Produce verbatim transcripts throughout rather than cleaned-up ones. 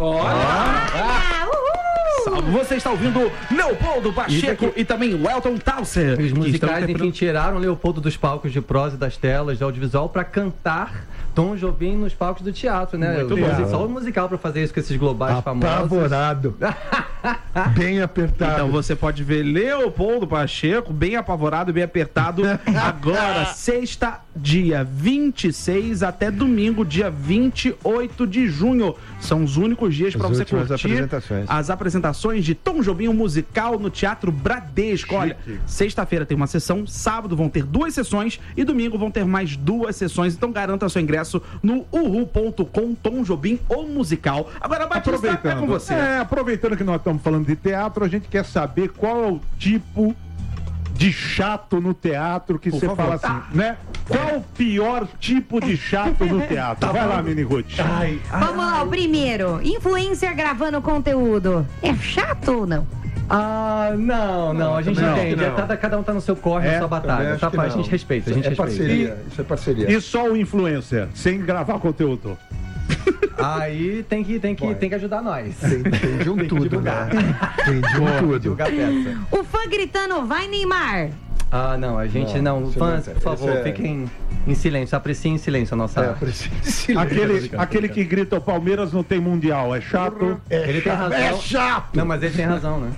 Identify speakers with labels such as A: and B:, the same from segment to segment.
A: Ah, você está ouvindo Leopoldo Pacheco e, e também o Elton Towser.
B: Os musicais, enfim, tiraram Leopoldo dos palcos de prosa e das telas de audiovisual para cantar Tom Jobim nos palcos do teatro, né?
C: Muito bom.
B: Só o musical para fazer isso com esses globais famosos.
C: Apavorado. Bem apertado.
A: Então você pode ver Leopoldo Pacheco, bem apavorado, bem apertado, agora, sexta, dia vinte e seis até domingo, dia vinte e oito de junho. São os únicos dias para você curtir
C: apresentações.
A: as apresentações de Tom Jobim, um musical no Teatro Bradesco. Olha, sexta-feira tem uma sessão, sábado vão ter duas sessões e domingo vão ter mais duas sessões. Então garanta seu ingresso no uhu ponto com, Tom Jobim, o musical. Agora, Batista, é com você.
C: É, aproveitando que nós estamos falando de teatro, a gente quer saber qual é o tipo de chato no teatro que você fala assim, ah. né? Qual o pior tipo de chato no teatro? Tá. Vai lá, Mini Ruth.
D: Ai, ai, Vamos ai. lá, o primeiro. Influencer gravando conteúdo. É chato ou não?
B: Ah, não, não, a gente não, entende.
C: Não.
B: É, tá, cada um tá no seu corre, é, na sua batalha. Tá, a gente respeita, a gente
C: é
B: respeita.
C: Parceria, isso é parceria. E só o influencer, sem gravar conteúdo?
B: Aí tem que, tem que, tem que ajudar nós.
C: Tem, tem de um tem tudo, né? Tem de um tudo.
B: Divulgar peça.
D: O fã gritando, vai Neymar!
B: Ah, não, a gente não. não fãs, por favor, é... fiquem em silêncio, apreciem em silêncio a nossa
C: é, arte. Aquele, aquele que grita o Palmeiras não tem mundial, é chato?
B: É ele tem razão.
C: É chato!
B: Não, mas ele tem razão, né?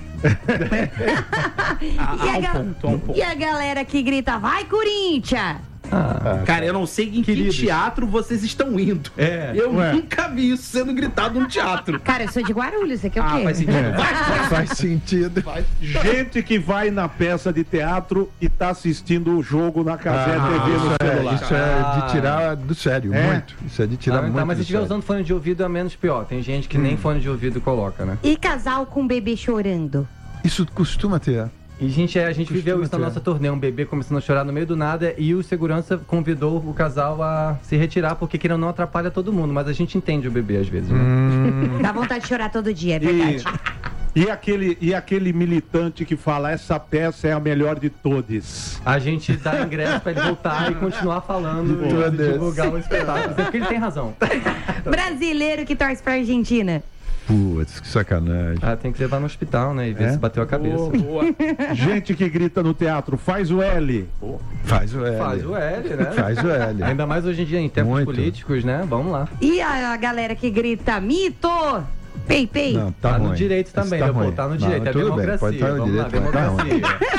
D: ah, e, a um ponto, um ponto. E a galera que grita, vai Corinthians!
A: Ah, cara, eu não sei em Queridos. que teatro vocês estão indo.
B: É,
A: eu
B: ué.
A: nunca vi isso sendo gritado no teatro.
D: Cara, eu sou de Guarulhos, você quer
A: ah,
D: o quê?
A: Faz sentido.
C: É. Faz, faz sentido. Faz. Gente que vai na peça de teatro e tá assistindo o jogo na Casé ah, T V no celular.
E: É, isso é de tirar do sério, é. muito. Isso é de tirar ah, muito
B: tá, mas se estiver
E: usando
B: fone de ouvido é menos pior. Tem gente que hum. nem fone de ouvido coloca, né?
D: E casal com bebê chorando?
E: Isso costuma ter.
B: E a gente, a gente viveu isso na nossa turnê, um bebê começando a chorar no meio do nada e o segurança convidou o casal a se retirar porque querendo não atrapalha todo mundo, mas a gente entende o bebê às vezes, né?
D: Hum. Dá vontade de chorar todo dia, é verdade.
C: E, e, aquele, e aquele militante que fala, essa peça é a melhor de todas.
B: A gente dá ingresso pra ele voltar e continuar falando e divulgar o espetáculo, porque ele tem razão.
D: Brasileiro que torce pra Argentina.
E: Putz, que sacanagem.
B: Ah, tem que levar no hospital, né? E ver é? se bateu a cabeça.
C: Boa, boa. Gente que grita no teatro, faz o L.
E: Faz o L.
B: Faz o L, né?
E: Faz o L.
B: Ainda mais hoje em dia, em tempos Muito. políticos, né? Vamos lá.
D: E a, a galera que grita, mito! Pei, pei.
E: Não, tá,
B: tá
E: no
B: direito também, tá,
E: ruim.
B: tá no direito,
E: não,
B: é democracia.
E: Bem, pode estar no
B: Vamos
E: direito,
B: lá, democracia.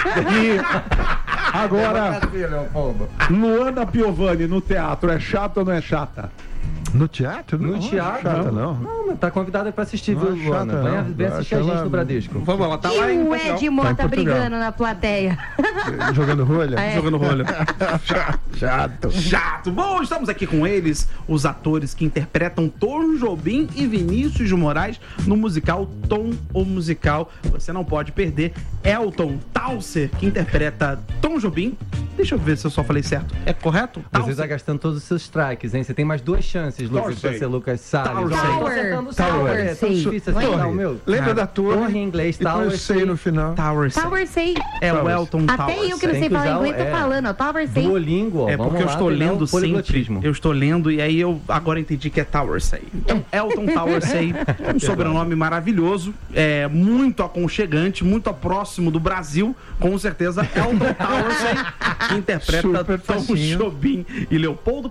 C: E agora, Luana Piovani no teatro, é chata ou não é chata?
E: No teatro?
B: No
E: não,
B: teatro?
E: Chata, não.
B: Não, mas tá convidada pra assistir,
E: não
B: viu, Luana? Vem, vem assistir a gente ela... no Bradesco.
A: Vamos lá, tá
D: e
A: lá em
D: o Ed Mota tá brigando na plateia.
E: Jogando rolha?
D: É.
A: Jogando rolha.
E: Chato.
A: Chato. Bom, estamos aqui com eles, os atores que interpretam Tom Jobim e Vinícius de Moraes no musical Tom, o Musical. Você não pode perder. Elton Towser, que interpreta Tom Jobim. Deixa eu ver se eu só falei certo. É correto?
B: Você está gastando todos os seus strikes, hein? Você tem mais duas chances, Lucas, pra ser Lucas Salles.
D: Tower.
B: Tower. É tão difícil assim, não, meu.
E: Lembra da torre?
B: Torre em inglês, Tower
E: sei no final.
A: Tower sei.
D: Tower sei.
A: É o Elton Tower.
D: Até eu que não sei falar inglês, tô falando, ó. Tower sei.
B: Duolingo, ó.
A: É porque eu estou lendo sempre. Eu estou lendo e aí eu agora entendi que é Tower sei. Então, Elton Tower sei, um sobrenome maravilhoso, é muito aconchegante, muito próximo do Brasil, com certeza Elton Tower sei, que interpreta Tom Jobim e Leopoldo